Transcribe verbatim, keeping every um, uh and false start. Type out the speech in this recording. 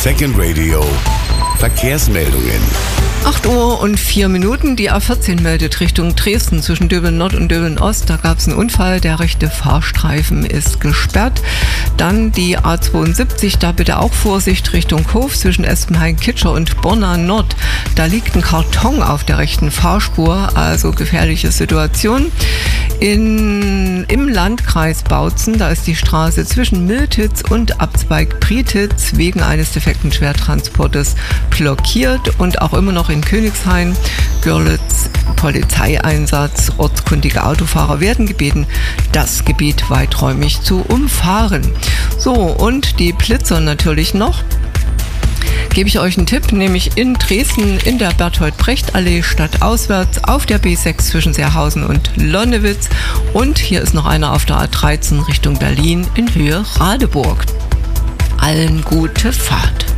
Second Radio Verkehrsmeldungen. acht Uhr und vier Minuten. Die A vierzehn meldet Richtung Dresden zwischen Döbeln Nord und Döbeln Ost. Da gab es einen Unfall. Der rechte Fahrstreifen ist gesperrt. Dann die A zweiundsiebzig. Da bitte auch Vorsicht Richtung Hof zwischen Espenhain-Kitscher und Borna Nord. Da liegt ein Karton auf der rechten Fahrspur. Also gefährliche Situation. In, Im Landkreis Bautzen, da ist die Straße zwischen Miltitz und Abzweig Prietitz wegen eines defekten Schwertransportes blockiert und auch immer noch in Königshain, Görlitz, Polizeieinsatz. Ortskundige Autofahrer werden gebeten, das Gebiet weiträumig zu umfahren. So, und die Blitzer natürlich noch. Gebe ich euch einen Tipp, nämlich in Dresden in der Berthold-Brecht-Allee stadtauswärts auf der B sechs zwischen Seerhausen und Lonnewitz. Und hier ist noch einer auf der A dreizehn Richtung Berlin in Höhe Radeburg. Allen gute Fahrt.